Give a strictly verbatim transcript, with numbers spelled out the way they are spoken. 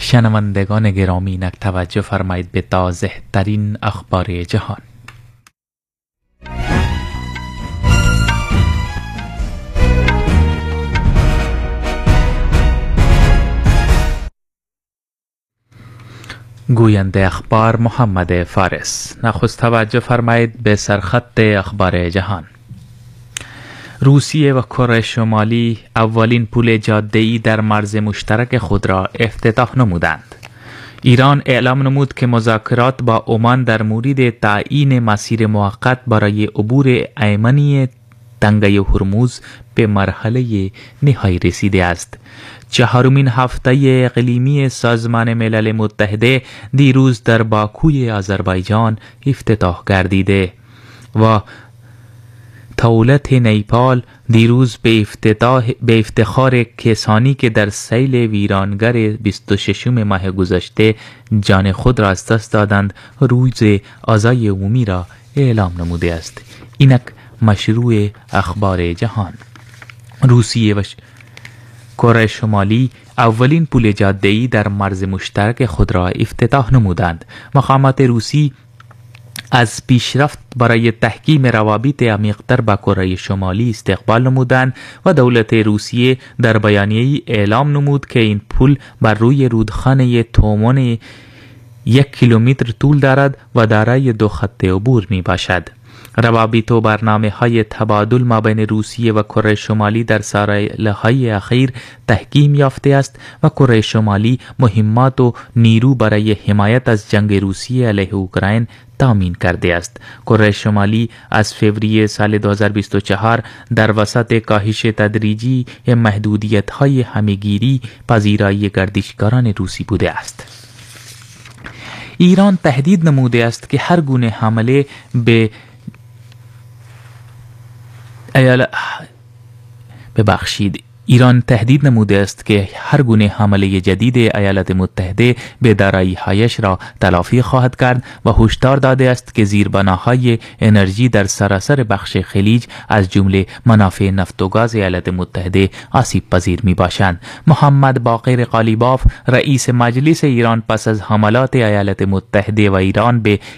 شنوندگان گرامی، اینک توجه فرمایید به تازه ترین اخبار جهان. گوینده اخبار محمد فارس. نخست توجه فرمایید به سرخط اخبار جهان. روسیه و کره شمالی اولین پل جاده‌ای در مرز مشترک خود را افتتاح نمودند. ایران اعلام نمود که مذاکرات با عمان در مورد تعیین مسیر موقت برای عبور ایمنی تنگه هرمز به مرحله نهایی رسیده است. چهارمین هفته اقلیمی سازمان ملل متحد دیروز در باکوی آذربایجان افتتاح گردیده و دولت نیپال دیروز به افتتاح به افتخار کسانی که در سیل ویرانگر بیست و ششم ماه گذشته جان خود را از دست دادند روز عزای عمومی را اعلام نموده است. اینک مشروع اخبار جهان. روسیه و کره شمالی اولین پل جاده‌ای در مرز مشترک خود را افتتاح نمودند. مقامات روسی از پیشرفت برای تحکیم روابط عمیق‌تر با کره شمالی استقبال نمودند و دولت روسیه در بیانیه‌ای اعلام نمود که این پل بر روی رودخانه تومن یک کیلومتر طول دارد و دارای دو خط عبور می باشد. روابط و برنامه‌های تبادل مابین روسیه و کره شمالی در سالهای اخیر تحکیم یافته است و کره شمالی مهمات و نیرو برای حمایت از جنگ روسیه علیه اوکراین تامین کرده است. کره شمالی از فوریه سال دو هزار و بیست و چهار در وسط کاهش تدریجی محدودیت‌های همه‌گیری پذیرایی گردشگران روسی بوده است. ایران تهدید نموده است که هر گونه حمله به ایال... ببخشید ایران تهدید نموده است که هر گونه حمله جدید ایالات متحده به دارایی‌هایش را تلافی خواهد کرد و هشدار داده است که زیربناهای انرژی در سراسر بخش خلیج از جمله منافع نفت و گاز ایالات متحده آسیب پذیر می باشند. محمد باقر قالیباف رئیس مجلس ایران پس از حملات ایالات متحده و ایران به